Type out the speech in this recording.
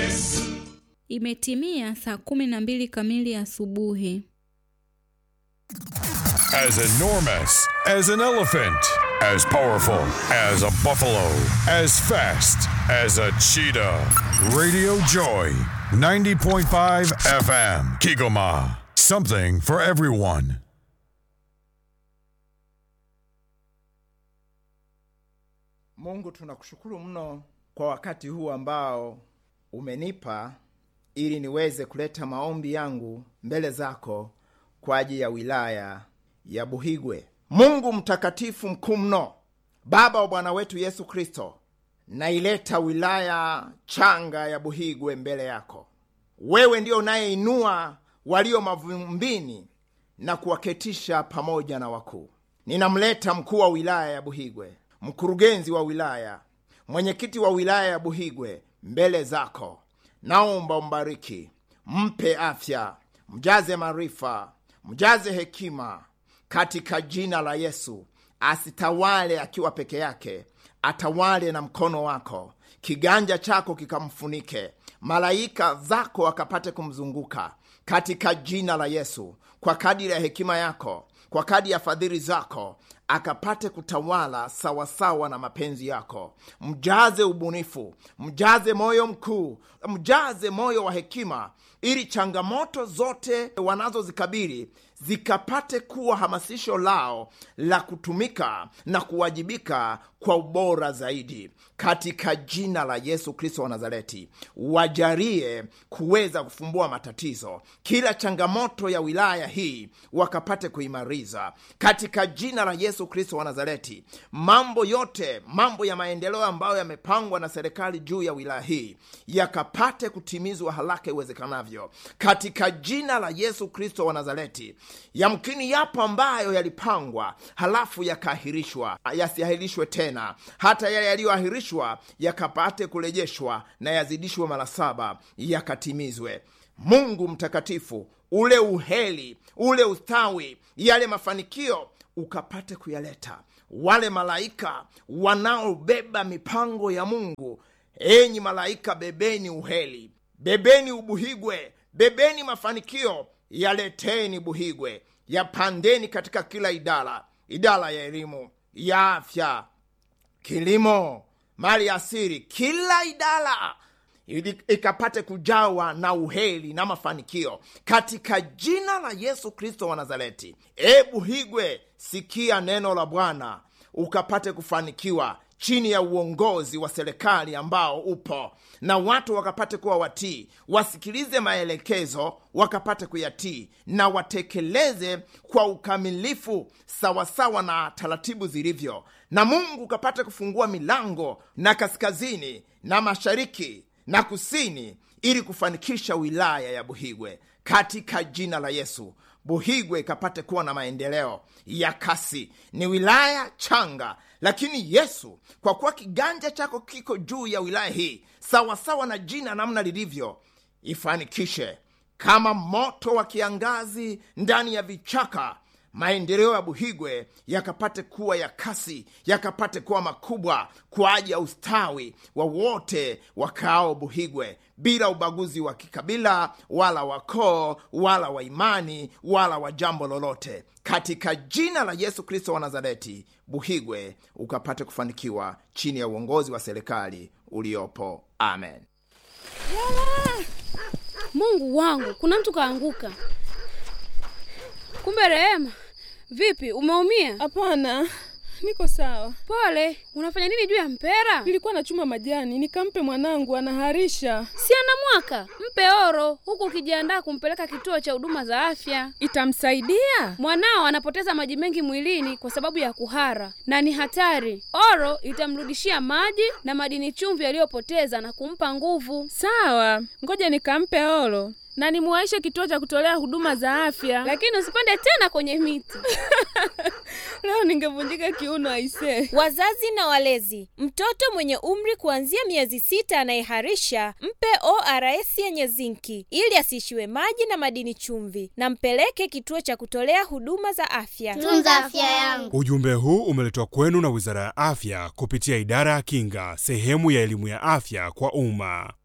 Imetimia saa 12 kamili asubuhi. As enormous as an elephant, as powerful as a buffalo, as fast as a cheetah. Radio Joy, 90.5 FM, Kigoma. Something for everyone. Mungu, tunakushukuru mno kwa wakati huu ambao umenipa ili niweze kuleta maombi yangu mbele zako kwa ajili ya wilaya ya Buhigwe. Mungu mtakatifu mkuu mno, Baba wa Bwana wetu Yesu Kristo, naileta wilaya changa ya Buhigwe mbele yako. Wewe ndio unayeinua walio mavumbini na kuwaketisha pamoja na wakuu. Ninamleta mkuu wa wilaya ya Buhigwe, mkurugenzi wa wilaya, mwenyekiti wa wilaya ya Buhigwe mbele zako. Naomba umbariki, mpe afya, mjaze maarifa, mjaze hekima katika jina la Yesu. Asitawale akiwa peke yake, atawale na mkono wako, kiganja chako kikamfunike, malaika zako wakapate kumzunguka katika jina la Yesu. Kwa kadiri ya hekima yako, kwa kadiri ya fadhili zako, akapate kutawala sawasawa na mapenzi yako. Mjaze ubunifu, mjaze moyo mkuu, mjaze moyo wa hekima, ili changamoto zote wanazozikabili zikapate kuwa hamasisho lao la kutumika na kuwajibika kwa ubora zaidi. Katika jina la Yesu Kristo wa Nazareti, wajalie kuweza kufumbua matatizo, kila changamoto ya wilaya hii wakapate kuimaliza katika jina la Yesu Kristo wa Nazareti. Mambo yote, mambo ya maendeleo ambayo yamepangwa na serikali juu ya wilaya hii yakapate kutimizwa haraka iwezekanavyo katika jina la Yesu Kristo wa Nazareti. Yamkini yapo ambayo yalipangwa halafu yakaahirishwa, yasiahirishwe tena. Hata yale yaliyoahirishwa yakapate kurejeshwa na yazidishwe mara 7 yakatimizwe. Mungu mtakatifu, ule uheri, ule ustawi, yale mafanikio ukapate kuyaleta wale malaika wanaobeba mipango ya Mungu. Enyi malaika, bebeni uheri, bebeni Ubuhigwe, bebeni mafanikio, yaleteni Buhigwe, yapandeni katika kila idara ya elimu, ya afya, kilimo, mali asili, kila idara ikapate kujawa na uheri na mafanikio katika jina la Yesu Kristo wa Nazareti. Buhigwe, sikia neno la Bwana, ukapate kufanikiwa chini ya uongozi wa serikali ambao upo, na watu wakapate kuwa watii, wasikilize maelekezo, wakapate kuyatii na watekeleze kwa ukamilifu sawasawa na taratibu zilivyo. Na Mungu ukapate kufungua milango na kaskazini na mashariki na kusini ili kufanikisha wilaya ya Buhigwe katika jina la Yesu. Buhigwe ikapate kuwa na maendeleo ya kasi. Ni wilaya changa, lakini Yesu, kwa kuwa kiganja chako kiko juu ya wilaya hii sawasawa na jina namna lilivyo, ifanikishe kama moto wa kiangazi ndani ya vichaka. Maendeleo ya Buhigwe yakapate kuwa ya kasi, yakapate kuwa makubwa kwa ajili ya ustawi wa wote wakao Buhigwe, bila ubaguzi wa kikabila wala wakoo wala wa imani wala wa jambo lolote. Katika jina la Yesu Kristo wa Nazareti, Buhigwe ukapate kufanikiwa chini ya uongozi wa serikali uliopo. Amen. Yala! Mungu wangu, kuna mtu kaanguka. Kumbe Rehema, vipi, umeumia? Hapana, niko sawa. Pole, unafanya nini juu ya mpera? Nilikuwa nachuma majani, nikampe mwanangu, anaharisha. Si ana mwaka? Mpe oro, huku ukijiandaa kumpeleka kituo cha huduma za afya. Itamsaidia? Mwanao anapoteza maji mengi mwilini kwa sababu ya kuhara, na ni hatari. Oro itamrudishia maji na madini chumvi aliyopoteza na kumpa nguvu. Sawa, ngoja nikampe oro na nimuaishe kituo cha kutolea huduma za afya. Lakini usipande tena kwenye miti. Leo ningevunjika kiuno aisee. Wazazi na walezi, mtoto mwenye umri kuanzia miezi 6 anayeharisha, mpe ORS yenye zinki ili asishiwe maji na madini chumvi, na mpeleke kituo cha kutolea huduma za afya. Tunza afya yangu. Ujumbe huu umeletwa kwenu na Wizara ya Afya kupitia Idara ya Kinga, sehemu ya elimu ya afya kwa umma.